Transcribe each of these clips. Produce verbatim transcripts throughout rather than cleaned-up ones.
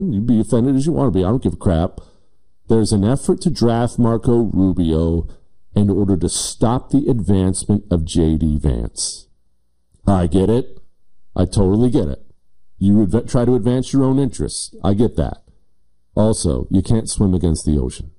You be offended as you want to be. I don't give a crap. There's an effort to draft Marco Rubio in order to stop the advancement of J D. Vance. I get it. I totally get it. You would try to advance your own interests. I get that. Also, you can't swim against the ocean.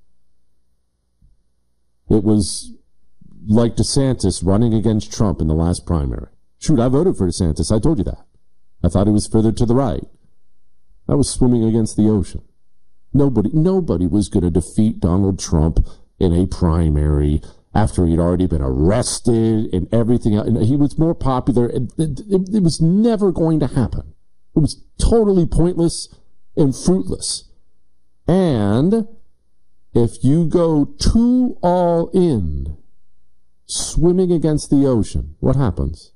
It was like DeSantis running against Trump in the last primary. Shoot, I voted for DeSantis. I told you that. I thought he was further to the right. I was swimming against the ocean. Nobody, nobody was going to defeat Donald Trump in a primary after he'd already been arrested and everything else. And he was more popular. It, it, it, it was never going to happen. It was totally pointless and fruitless. And if you go too all in, swimming against the ocean, what happens?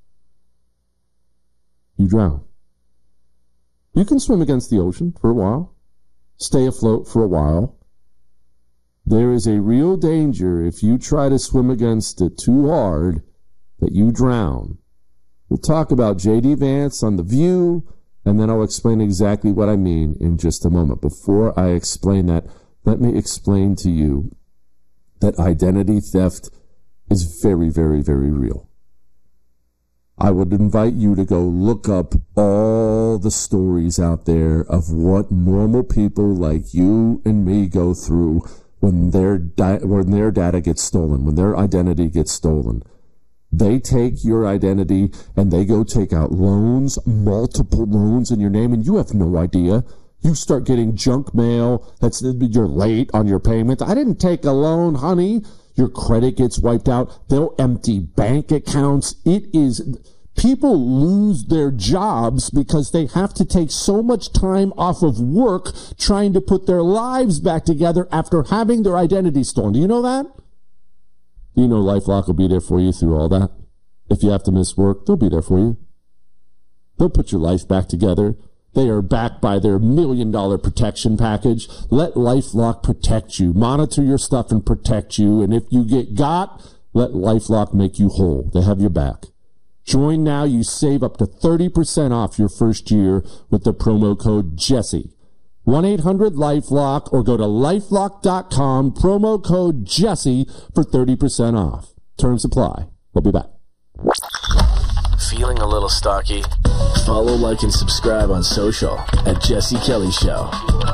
You drown. You can swim against the ocean for a while, stay afloat for a while. There is a real danger if you try to swim against it too hard that you drown. We'll talk about J D. Vance on The View, and then I'll explain exactly what I mean in just a moment. Before I explain that, let me explain to you that identity theft is very, very, very real. I would invite you to go look up all the stories out there of what normal people like you and me go through when their di- when their data gets stolen, when their identity gets stolen. They take your identity and they go take out loans, multiple loans in your name, and you have no idea. You start getting junk mail that's you're late on your payment. I didn't take a loan, honey. Your credit gets wiped out. They'll empty bank accounts. It is, people lose their jobs because they have to take so much time off of work trying to put their lives back together after having their identity stolen. Do you know that? Do you know LifeLock will be there for you through all that? If you have to miss work, they'll be there for you. They'll put your life back together. They are backed by their million dollar protection package. Let LifeLock protect you. Monitor your stuff and protect you. And if you get got, let LifeLock make you whole. They have your back. Join now. You save up to thirty percent off your first year with the promo code Jesse. one eight hundred LifeLock or go to lifelock dot com, promo code Jesse for thirty percent off. Terms apply. We'll be back. Feeling a little stocky? Follow, like, and subscribe on social at Jesse Kelly Show.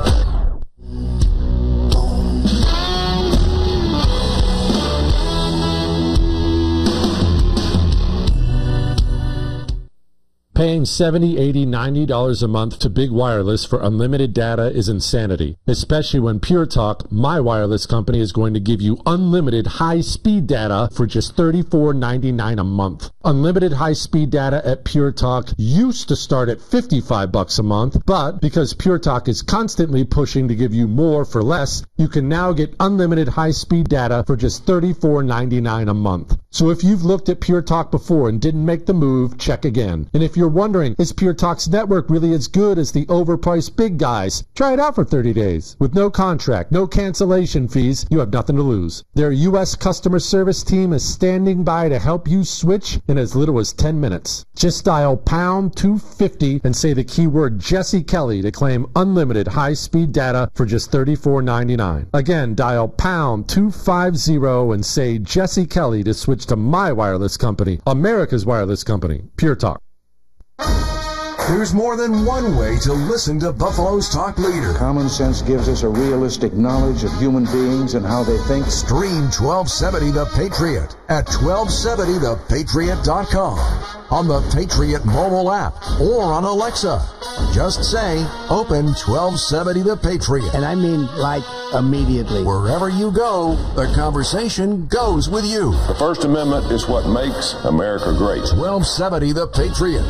Paying seventy dollars, eighty dollars, ninety dollars a month to Big Wireless for unlimited data is insanity, especially when Pure Talk, my wireless company, is going to give you unlimited high-speed data for just thirty-four ninety-nine a month. Unlimited high-speed data at Pure Talk used to start at fifty-five bucks a month, but because Pure Talk is constantly pushing to give you more for less, you can now get unlimited high-speed data for just thirty-four ninety-nine a month. So if you've looked at Pure Talk before and didn't make the move, check again. And if you're wondering, is Pure Talk's network really as good as the overpriced big guys? Try it out for thirty days. With no contract, no cancellation fees, you have nothing to lose. Their U S customer service team is standing by to help you switch in as little as ten minutes. Just dial pound two fifty and say the keyword Jesse Kelly to claim unlimited high-speed data for just thirty-four ninety-nine. Again, dial pound two fifty and say Jesse Kelly to switch to my wireless company, America's wireless company, Pure Talk. There's more than one way to listen to Buffalo's talk leader. Common sense gives us a realistic knowledge of human beings and how they think. Stream twelve seventy The Patriot at twelve seventy the patriot dot com, on the Patriot mobile app, or on Alexa. Just say, open twelve seventy The Patriot. And I mean, like, immediately. Wherever you go, the conversation goes with you. The First Amendment is what makes America great. twelve seventy The Patriot.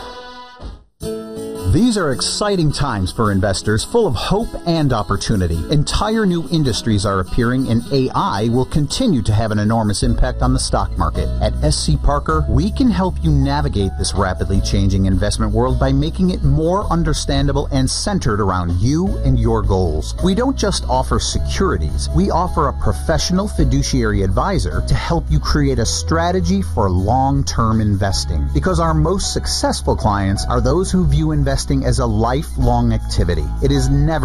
These are exciting times for investors, full of hope and opportunity. Entire new industries are appearing, and A I will continue to have an enormous impact on the stock market. At S C Parker, we can help you navigate this rapidly changing investment world by making it more understandable and centered around you and your goals. We don't just offer securities. We offer a professional fiduciary advisor to help you create a strategy for long-term investing. Because our most successful clients are those who view investing investing as a lifelong activity. It is never